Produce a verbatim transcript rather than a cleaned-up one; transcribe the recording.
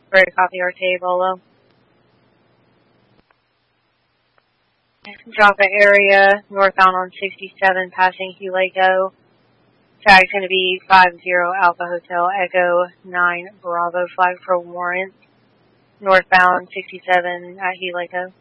Ready to copy our table. Drop an area northbound on sixty-seven passing Hulago. Tag's going to be five zero Alpha Hotel Echo nine Bravo flag for warrant. Northbound sixty-seven at Hulago.